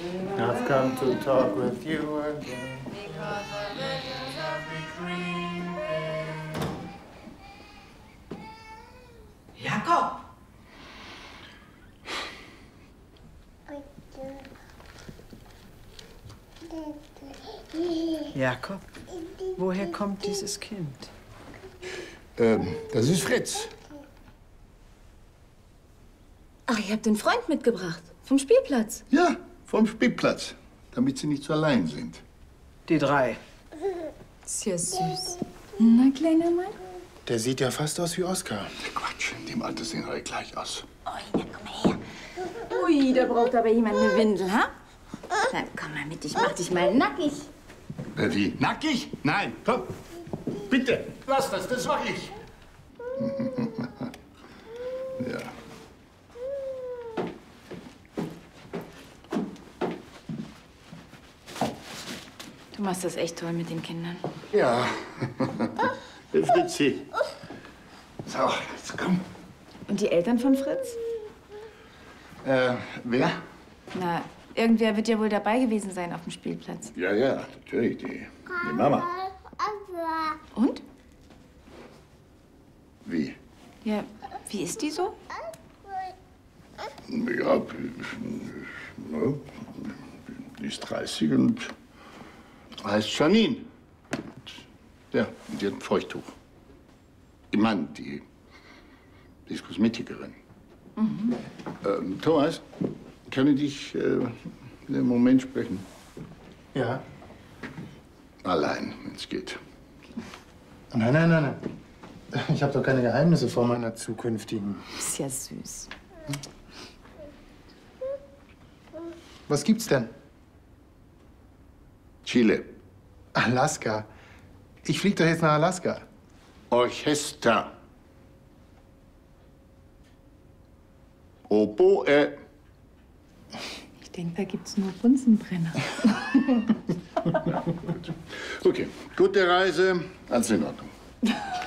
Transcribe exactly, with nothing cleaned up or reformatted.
I've come to talk with you again. Jakob! Jakob, woher kommt dieses Kind? Ähm, das ist Fritz. Ach, ihr habt den Freund mitgebracht. Vom Spielplatz. Ja, vom Spielplatz. Damit sie nicht so allein sind. Die drei. Ist ja süß. Na, kleiner Mann? Der sieht ja fast aus wie Oskar. Quatsch, in dem Alter sehen alle gleich aus. Ui, na, komm mal her. Ui, da braucht aber jemand eine Windel, ha? Na, komm mal mit, ich mach dich mal nackig. Äh, wie? Nackig? Nein, komm. Bitte, lass das, das mach ich. Ja. Du machst das echt toll mit den Kindern. Ja. Fritzi. So, jetzt komm. Und die Eltern von Fritz? Äh, wer? Na, irgendwer wird ja wohl dabei gewesen sein auf dem Spielplatz. Ja, ja, natürlich, die, die Mama. Und? Wie? Ja, wie ist die so? Ja, ja, die ist dreißig und heißt Janine. Ja, und die hat ein Feuchttuch. Ich meine, die, die ist Kosmetikerin. Mhm. Ähm, Thomas, kann ich dich äh, einen Moment sprechen? Ja. Allein, wenn es geht. Nein, nein, nein, nein. Ich habe doch keine Geheimnisse vor meiner zukünftigen. Ist ja süß. Was gibt's denn? Chile. Alaska. Ich flieg doch jetzt nach Alaska. Orchester. Oboe. Ich denke, da gibt's nur Bunsenbrenner. Okay, gute Reise. Alles in Ordnung.